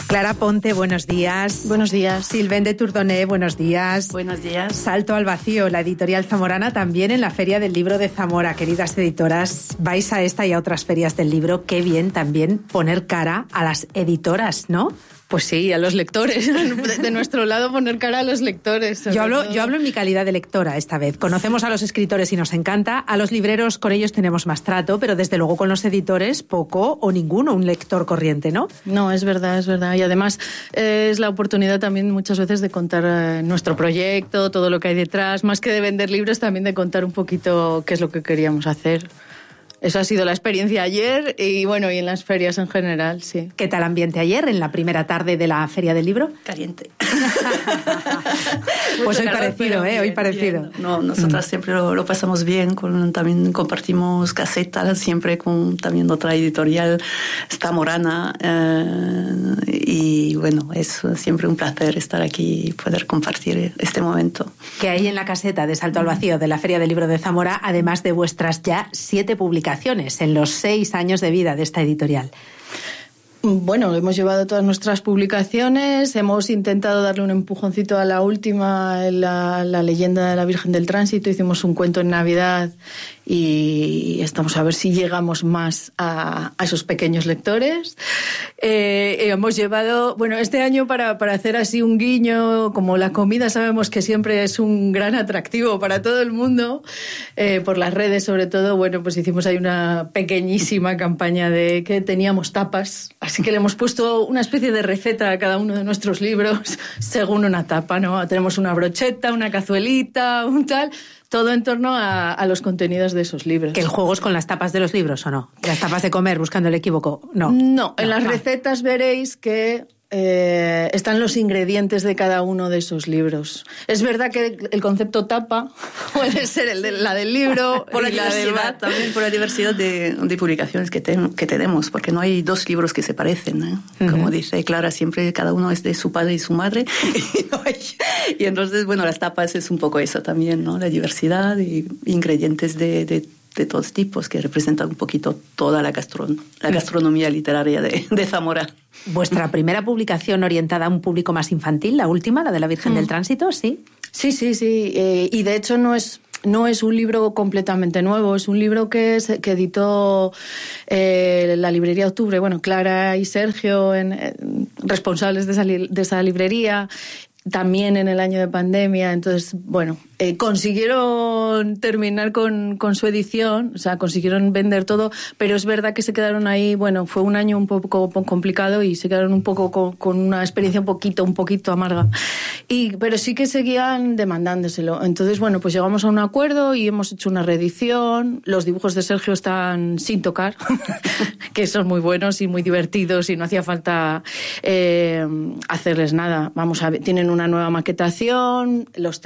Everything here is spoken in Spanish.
Clara Ponte, buenos días. Buenos días. Sylvain de Tourdoné, buenos días. Buenos días. Salto al vacío, la editorial zamorana, también en la Feria del Libro de Zamora. Queridas editoras, vais a esta y a otras ferias del libro. Qué bien también poner cara a las editoras, ¿no? Pues sí, a los lectores. De nuestro lado, poner cara a los lectores. Yo hablo en mi calidad de lectora esta vez. Conocemos a los escritores y nos encanta. A los libreros, con ellos tenemos más trato, pero desde luego con los editores, poco o ninguno, un lector corriente, ¿no? No, es verdad, es verdad. Y además es la oportunidad también muchas veces de contar nuestro proyecto, todo lo que hay detrás, más que de vender libros, también de contar un poquito qué es lo que queríamos hacer. Eso ha sido la experiencia ayer y bueno, y en las ferias en general, sí. ¿Qué tal ambiente ayer en la primera tarde de la Feria del Libro? Caliente. Pues hoy parecido, hoy parecido. Bien. No, nosotras siempre lo pasamos bien, también compartimos casetas, siempre con también otra editorial zamorana, y bueno, es siempre un placer estar aquí y poder compartir este momento. ¿Qué hay en la caseta de Salto al Vacío de la Feria del Libro de Zamora, además de vuestras ya 7 publicaciones en los 6 años de vida de esta editorial? Bueno, hemos llevado todas nuestras publicaciones, hemos intentado darle un empujoncito a la última, la leyenda de la Virgen del Tránsito, hicimos un cuento en Navidad y estamos a ver si llegamos más a esos pequeños lectores. Hemos llevado, bueno, este año para hacer así un guiño, como la comida sabemos que siempre es un gran atractivo para todo el mundo, por las redes sobre todo, bueno, pues hicimos ahí una pequeñísima campaña de que teníamos tapas. Así que le hemos puesto una especie de receta a cada uno de nuestros libros según una tapa, ¿no? Tenemos una brocheta, una cazuelita, un tal, todo en torno a los contenidos de esos libros. ¿Que el juego es con las tapas de los libros o no? ¿Las tapas de comer, buscando el equívoco? No, en las recetas veréis que están los ingredientes de cada uno de esos libros. Es verdad que el concepto tapa puede ser la del libro por la y la del bar. También por la diversidad de publicaciones que tenemos, porque no hay 2 libros que se parecen, ¿eh? Uh-huh. Como dice Clara, siempre cada uno es de su padre y su madre. Y entonces, bueno, las tapas es un poco eso también, ¿no? La diversidad y ingredientes de todos tipos que representan un poquito toda la gastronomía literaria de Zamora. ¿Vuestra primera publicación orientada a un público más infantil, la última, la de la Virgen del Tránsito, sí? Sí. Y de hecho no es un libro completamente nuevo, es un libro que editó la librería Octubre, bueno, Clara y Sergio, responsables de esa librería, también en el año de pandemia. Entonces, bueno, consiguieron terminar con su edición, o sea, consiguieron vender todo, pero es verdad que se quedaron ahí, bueno, fue un año un poco complicado y se quedaron un poco con una experiencia un poquito amarga. Pero sí que seguían demandándoselo. Entonces, bueno, pues llegamos a un acuerdo y hemos hecho una reedición. Los dibujos de Sergio están sin tocar, que son muy buenos y muy divertidos y no hacía falta hacerles nada. Tienen una nueva maquetación, los